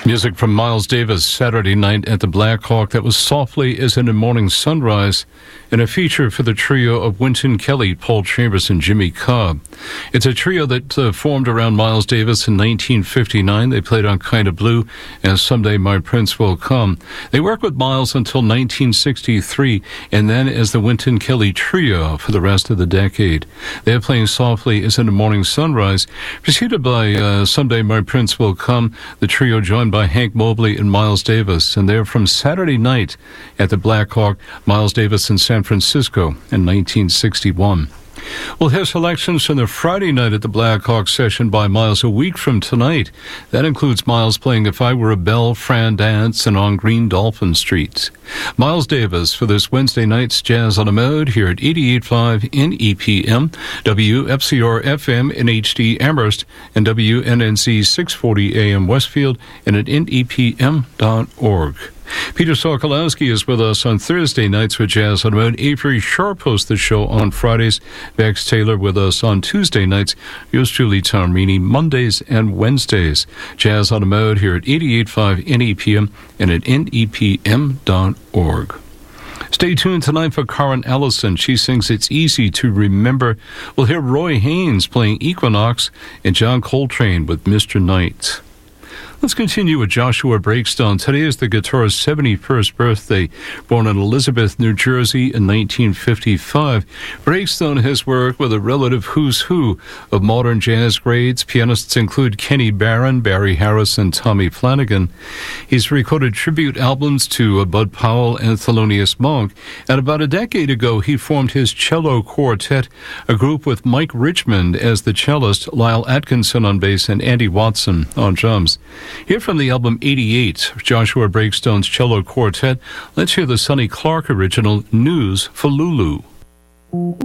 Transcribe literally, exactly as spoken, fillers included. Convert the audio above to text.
Music from Miles Davis, Saturday Night at the Black Hawk. That was Softly as in a Morning Sunrise, and a feature for the trio of Wynton Kelly, Paul Chambers, and Jimmy Cobb. It's a trio that uh, formed around Miles Davis in nineteen fifty-nine. They played on Kind of Blue and Someday My Prince Will Come. They worked with Miles until nineteen sixty-three, and then as the Wynton Kelly Trio for the rest of the decade. They're playing Softly as in a Morning Sunrise, preceded by uh, Someday My Prince Will Come. The trio joined by Hank Mobley and Miles Davis, and they're from Saturday Night at the Black Hawk, Miles Davis in San Francisco in nineteen sixty-one. We'll hear selections from the Friday Night at the Black Hawk session by Miles a week from tonight. That includes Miles playing If I Were a Bell, Fran Dance, and On Green Dolphin Street. Miles Davis for this Wednesday night's Jazz on a Mode here at eighty-eight point five N E P M, W F C R F M in H D Amherst, and W N N Z six forty A M Westfield, and at N E P M dot org. Peter Sokolowski is with us on Thursday nights with Jazz on the Mode. Avery Sharp hosts the show on Fridays. Bex Taylor with us on Tuesday nights. Yours truly, Tom Reaney, Mondays and Wednesdays. Jazz on the Mode here at eighty-eight point five N E P M and at N E P M dot org. Stay tuned tonight for Karen Ellison. She sings It's Easy to Remember. We'll hear Roy Haynes playing Equinox and John Coltrane with Mister Knight. Let's continue with Joshua Breakstone. Today is the guitarist's seventy-first birthday. Born in Elizabeth, New Jersey in nineteen fifty-five, Breakstone has worked with a relative who's who of modern jazz greats. Pianists include Kenny Barron, Barry Harris, and Tommy Flanagan. He's recorded tribute albums to Bud Powell and Thelonious Monk. And about a decade ago, he formed his cello quartet, a group with Mike Richmond as the cellist, Lyle Atkinson on bass, and Andy Watson on drums. Here from the album eighty-eight, Joshua Breakstone's cello quartet, let's hear the Sonny Clark original, News for Lulu.